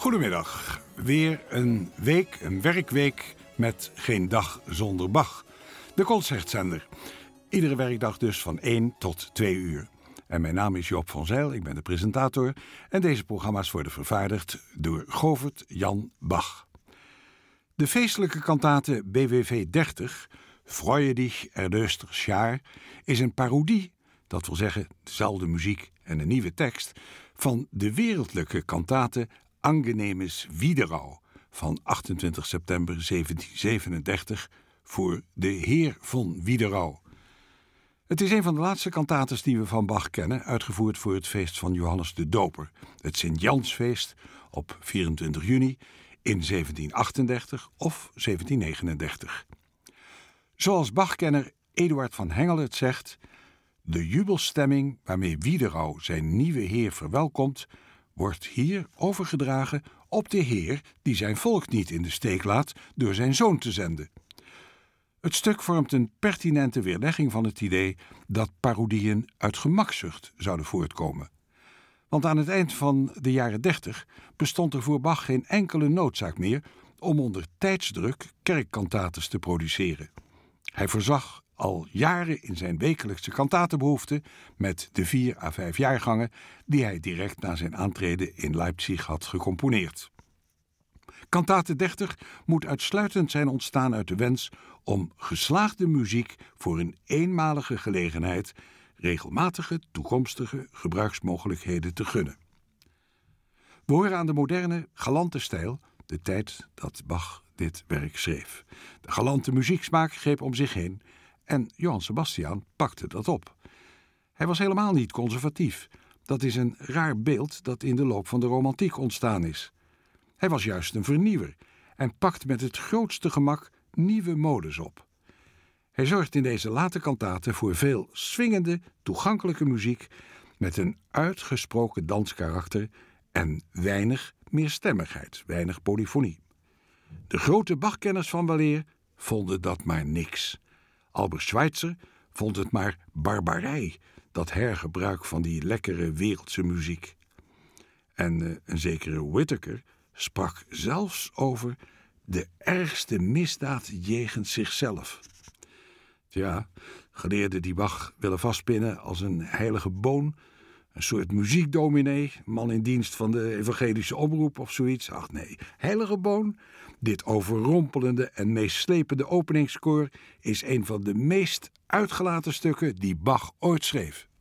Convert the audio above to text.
Goedemiddag. Weer een week, een werkweek met geen dag zonder Bach. De concertzender. Iedere werkdag dus van 1 tot 2 uur. En mijn naam is Joop van Zijl, ik ben de presentator. En deze programma's worden vervaardigd door Govert Jan Bach. De feestelijke kantate BWV 30, Freue dich erlöstes Jaar, is een parodie, dat wil zeggen dezelfde muziek en een nieuwe tekst, van de wereldlijke kantate Angenehmes Wiederau van 28 september 1737 voor de Heer von Wiederau. Het is een van de laatste kantates die we van Bach kennen, uitgevoerd voor het feest van Johannes de Doper, het Sint-Jansfeest op 24 juni in 1738 of 1739. Zoals Bachkenner Eduard van Hengel het zegt, de jubelstemming waarmee Wiederau zijn nieuwe heer verwelkomt, wordt hier overgedragen op de Heer die zijn volk niet in de steek laat door zijn zoon te zenden. Het stuk vormt een pertinente weerlegging van het idee dat parodieën uit gemakzucht zouden voortkomen. Want aan het eind van de jaren 30 bestond er voor Bach geen enkele noodzaak meer om onder tijdsdruk kerkkantates te produceren. Hij voorzag al jaren in zijn wekelijkse kantatenbehoefte met de 4 à 5 jaargangen die hij direct na zijn aantreden in Leipzig had gecomponeerd. Kantate 30 moet uitsluitend zijn ontstaan uit de wens om geslaagde muziek voor een eenmalige gelegenheid regelmatige toekomstige gebruiksmogelijkheden te gunnen. We horen aan de moderne, galante stijl, de tijd dat Bach dit werk schreef. De galante muzieksmaak greep om zich heen en Johann Sebastian pakte dat op. Hij was helemaal niet conservatief. Dat is een raar beeld dat in de loop van de romantiek ontstaan is. Hij was juist een vernieuwer en pakt met het grootste gemak nieuwe modes op. Hij zorgt in deze late kantaten voor veel swingende, toegankelijke muziek met een uitgesproken danskarakter en weinig meerstemmigheid, weinig polyfonie. De grote Bachkenners van weleer vonden dat maar niks. Albert Schweitzer vond het maar barbarij, dat hergebruik van die lekkere wereldse muziek. En een zekere Whittaker sprak zelfs over de ergste misdaad jegens zichzelf. Ja, geleerden die Bach willen vastpinnen als een heilige boon, een soort muziekdominee, man in dienst van de evangelische omroep of zoiets. Ach nee, heilige boon. Dit overrompelende en meeslepende openingskoor is een van de meest uitgelaten stukken die Bach ooit schreef.